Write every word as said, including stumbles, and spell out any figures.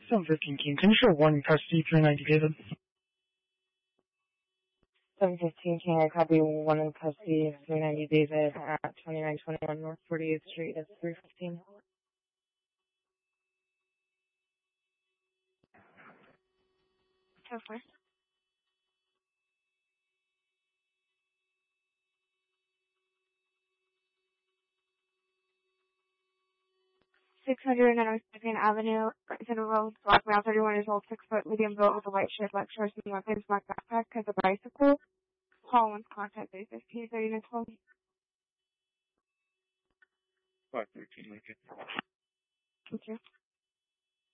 seven fifteen King. Can you show one in custody, three ninety David? seven fifteen King, I copy one in custody, three ninety David at twenty-nine twenty-one North forty-eighth Street at three fifteen. Go first. six hundred ninety-second Avenue, Center Road, black male, thirty-one years old, six foot, medium built with a white shirt, black shorts, and weapons, black backpack, has a bicycle. Call once contact three fifteen thirty-nine twelve. five thirteen, okay. Thank you.